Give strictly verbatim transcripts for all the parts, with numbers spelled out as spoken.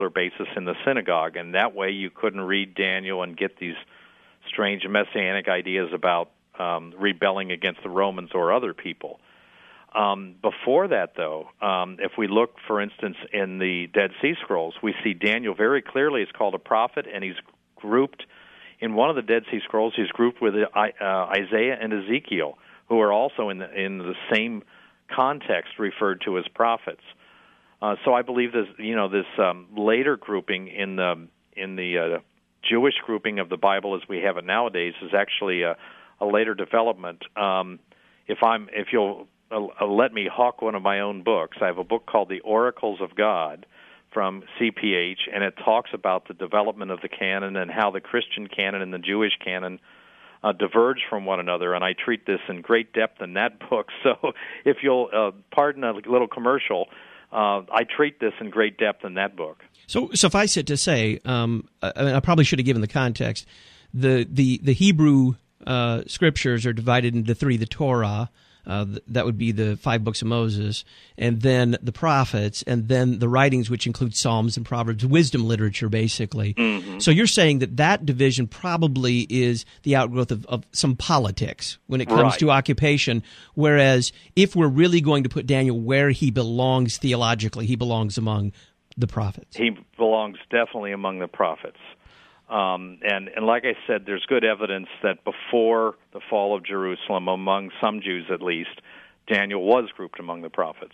basis in the synagogue, and that way you couldn't read Daniel and get these strange messianic ideas about um, rebelling against the Romans or other people. Um, before that, though, um, if we look, for instance, in the Dead Sea Scrolls, we see Daniel very clearly is called a prophet, and he's grouped in one of the Dead Sea Scrolls. He's grouped with uh, Isaiah and Ezekiel, who are also in the, in the same context referred to as prophets. Uh, so I believe this, you know, this um, later grouping in the in the uh, Jewish grouping of the Bible as we have it nowadays is actually a, a later development. Um, if I'm, if you'll uh, let me hawk one of my own books, I have a book called The Oracles of God from C P H, and it talks about the development of the canon and how the Christian canon and the Jewish canon uh, diverge from one another. And I treat this in great depth in that book. So if you'll uh, pardon a little commercial. Uh, I treat this in great depth in that book. So suffice it to say, um, I, I probably should have given the context. The the the Hebrew uh, scriptures are divided into three: the Torah, uh, th- that would be the five books of Moses, and then the prophets, and then the writings, which include Psalms and Proverbs, wisdom literature, basically. Mm-hmm. So you're saying that that division probably is the outgrowth of, of some politics when it comes right. to occupation, whereas if we're really going to put Daniel where he belongs theologically, he belongs among the prophets. He belongs definitely among the prophets. Um, and, and like I said, there's good evidence that before the fall of Jerusalem, among some Jews at least, Daniel was grouped among the prophets.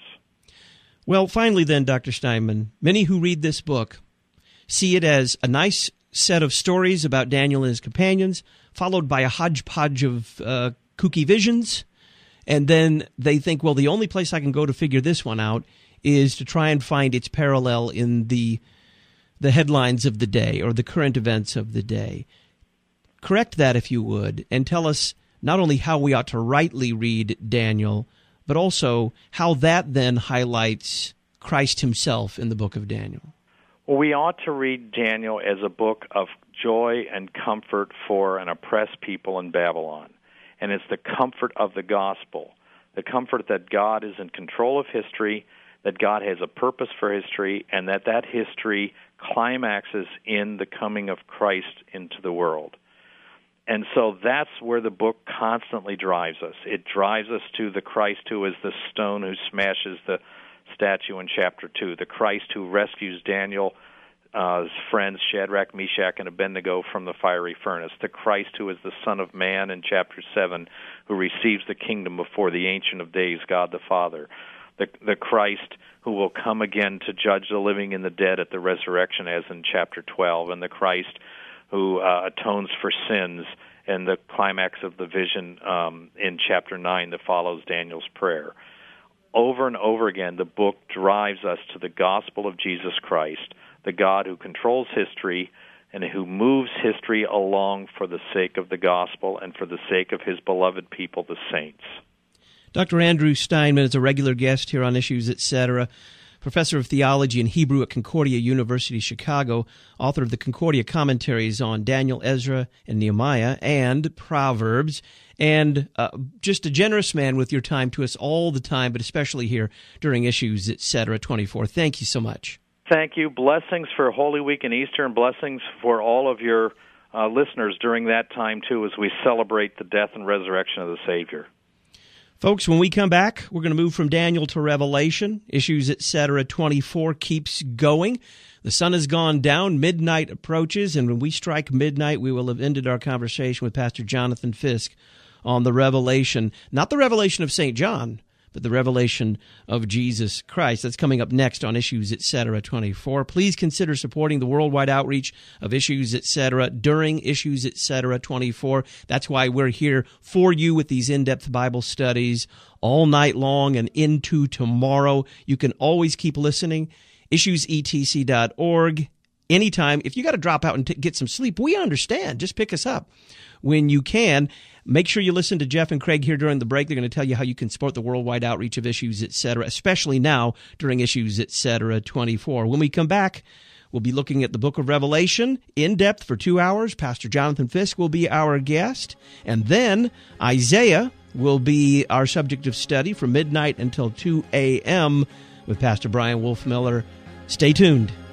Well, finally then, Doctor Steinman, many who read this book see it as a nice set of stories about Daniel and his companions, followed by a hodgepodge of uh, kooky visions, and then they think, well, the only place I can go to figure this one out is to try and find its parallel in the the headlines of the day or the current events of the day. Correct that, if you would, and tell us not only how we ought to rightly read Daniel, but also how that then highlights Christ himself in the book of Daniel. Well, we ought to read Daniel as a book of joy and comfort for an oppressed people in Babylon. And it's the comfort of the gospel, the comfort that God is in control of history, that God has a purpose for history, and that that history climaxes in the coming of Christ into the world. And so that's where the book constantly drives us. It drives us to the Christ who is the stone who smashes the statue in chapter two, the Christ who rescues Daniel's uh, friends Shadrach, Meshach, and Abednego from the fiery furnace, the Christ who is the Son of Man in chapter seven, who receives the kingdom before the Ancient of Days, God the Father, the, the Christ who will come again to judge the living and the dead at the resurrection, as in chapter twelve, and the Christ who uh, atones for sins, and the climax of the vision um, in chapter nine that follows Daniel's prayer. Over and over again, the book drives us to the gospel of Jesus Christ, the God who controls history and who moves history along for the sake of the gospel and for the sake of his beloved people, the saints. Doctor Andrew Steinman is a regular guest here on Issues, et cetera, professor of theology and Hebrew at Concordia University, Chicago, author of the Concordia commentaries on Daniel, Ezra, and Nehemiah, and Proverbs, and uh, just a generous man with your time to us all the time, but especially here during Issues, et cetera, twenty-four. Thank you so much. Thank you. Blessings for Holy Week and Easter, and blessings for all of your uh, listeners during that time, too, as we celebrate the death and resurrection of the Savior. Folks, when we come back, we're going to move from Daniel to Revelation. Issues, et cetera, twenty-four keeps going. The sun has gone down, midnight approaches, and when we strike midnight, we will have ended our conversation with Pastor Jonathan Fisk on the revelation, not the revelation of Saint John, but the revelation of Jesus Christ. That's coming up next on Issues, et cetera, twenty-four. Please consider supporting the worldwide outreach of Issues, et cetera, during Issues, et cetera, twenty-four. That's why we're here for you with these in-depth Bible studies all night long and into tomorrow. You can always keep listening. issues e t c dot org. Anytime. If you got to drop out and t- get some sleep, we understand. Just pick us up when you can. Make sure you listen to Jeff and Craig here during the break. They're going to tell you how you can support the worldwide outreach of Issues, et cetera, especially now during Issues, et cetera, twenty-four. When we come back, we'll be looking at the book of Revelation in depth for two hours. Pastor Jonathan Fisk will be our guest. And then Isaiah will be our subject of study from midnight until two a.m. with Pastor Brian Wolfmiller. Stay tuned.